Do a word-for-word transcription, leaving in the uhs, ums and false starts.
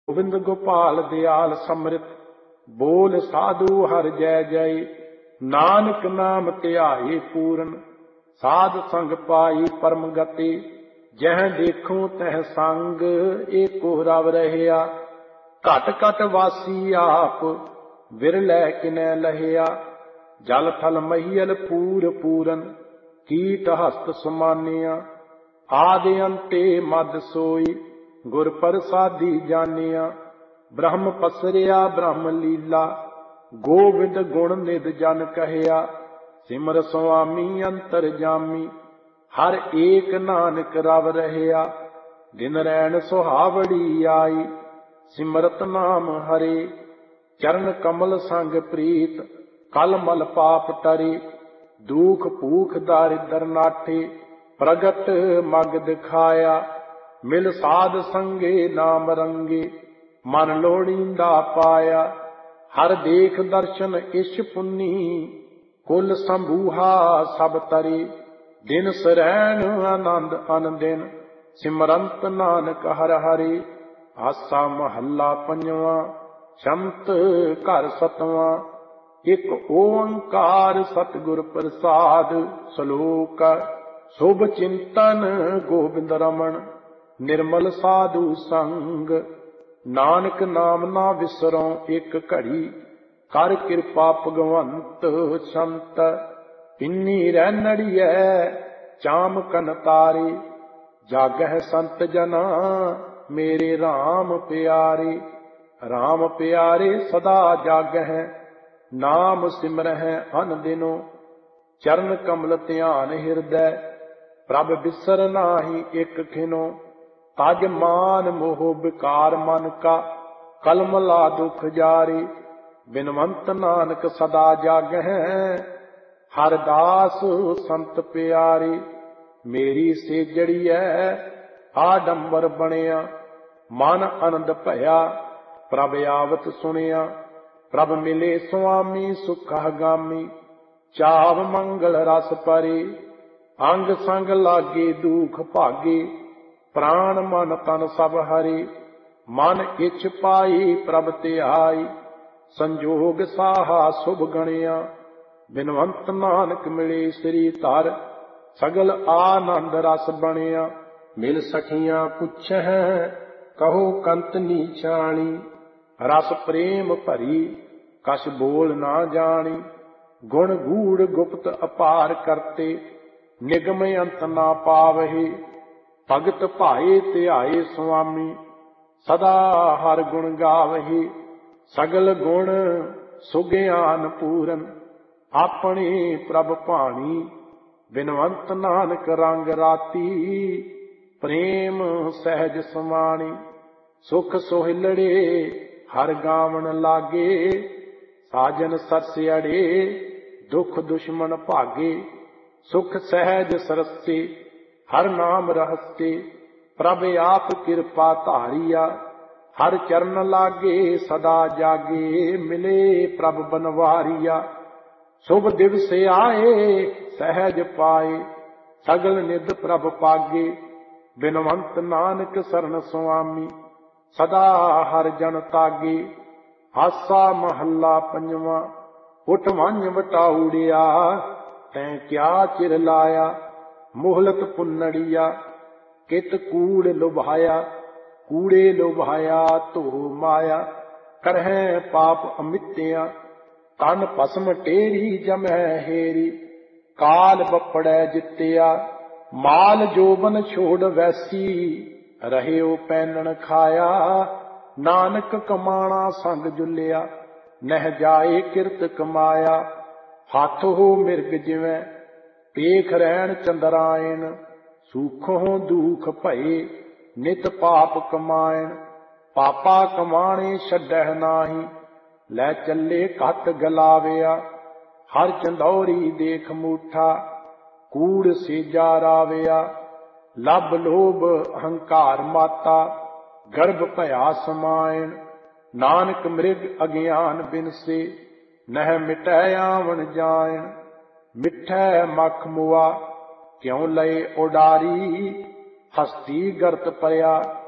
गोविंद गोपाल दयाल समृत बोल साधु हर जय जय। नानक नाम ध्याए पूरन साध संग पाई परम गति। जह देखूं तह संग एको रव रहया। घट घट वासी आप विरलै किनै लहिया। जल थल महियल पूर पूरन कीट हस्त समानिया। आदि अंते मद सोई गुर प्रसादी जानिया। ब्रह्म पसरिया ब्रह्म लीला गोविंद गुण निध जन कहया। सिमर स्वामी अंतर जामी हर एक नानक रव रहया। दिन रैन सुहावड़ी आई सिमरत नाम हरे। चरण कमल संग प्रीत कल मल पाप टरे। दुख भूख दारिद्र नाठे प्रगट मग दिखाया। मिल साध संगे नाम रंगे मन लोड़ींदा पाया। हर देख दर्शन इश पुन्नी कुल संभूहा सब तरे। दिन सरैन आनंद अनदिन सिमरंत नानक हर हरे। आसा महला पंजवा शमत घर सतवां। एक ओंकार सतगुर प्रसाद सलोक। शुभ चिंतन गोविंद रमन निर्मल साधु संग। नानक नाम ना विसरों एक घड़ी कर कृपा भगवंत संत। इन्नी रैनड़ियै चाम कन तारे जागह संत जना मेरे राम प्यारे। राम प्यारे सदा जागह नाम सिमरह अन दिनो। चरण कमल ध्यान हिरदै प्रभ बिसर नाहि एक खिनो। तज मान मोह विकार मन का कलम ला दुख जारे। बिनवंत नानक सदा जागह हर दास संत प्यारे। मेरी सेजड़ियै आडंबर बनिया मन आनंद भया प्रभ आवत सुनिया। प्रभ मिले स्वामी सुखगामी चाव मंगल रस परे। अंग संग लागे दुख भागे प्राण मन तन सब हरे। मन इछ पाई प्रभ ध्याई संजोग साहा शुभ गणिया। बिनवंत नानक मिले श्री धर सगल आनंद रस बनिया। मिल सखियां पुछह कहो कंत नीचाणी। रस प्रेम भरी कछ बोल ना जानी। गुण गूढ़ गुप्त अपार करते निगम अंत ना पावहि। भगत भाए ध्याए स्वामी सदा हर गुण गावहि। सगल गुण सुग्यान पूरन अपने प्रभ भाणी। बिनवंत नानक रंग राती प्रेम सहज समाणी। सुख सोहिलड़े हर गावन लागे साजन सरस्यड़े दुख दुश्मन भागे। सुख सहज सरस्ते हर नाम रहस्ते प्रभ आप कृपा धारिया। हर चरण लागे सदा जागे मिले प्रभ बनवारिया। शुभ दिवस आए सहज पाए सगल निध प्रभ पागे। बिनवंत नानक सरन स्वामी सदा हर जन तागे। आसा महला पंजवा उठ वंज वटाउड़िया तैं क्या चिर लाया। मोहलत पुन्नड़िया कित कूड़ लुभाया। कूड़े लुभाया तो माया करहै पाप अमित्या। तन भस्म टेरी जमै हेरी काल बपड़ै जित्या। माल जोबन छोड़ वैसी ਰਹਿਓ पैनन खाया। नानक कमाणा संग जुलिया नह जाए किरत कमाया। हथ हो मिर्ग जिवें पेख रहन चंद्रायन। सूखों दुख भये नित पाप कमायन। पापा कमाणे छड्डह नाहि लै चले घत गलाविया। हर चंदौरी देख मूठा कूड़ सेजा राविया। लभ लोभ अहंकार माता गर्भ भया समायन। नानक मृग अज्ञान बिनसे नह मिटै आवन जायन। मिठै मख मुआ क्यों लय उडारी हस्ती गर्त पया।